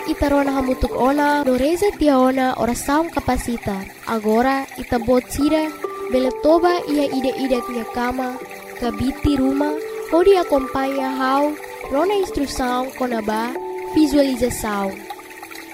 itarona hamutuk ona, no reza tiaona orasaum kapasita. Agora itabot sira, beletoba ia ida-ida minha cama, kabiti rumah, pode acompanhar how, rona instrução konaba, visualização.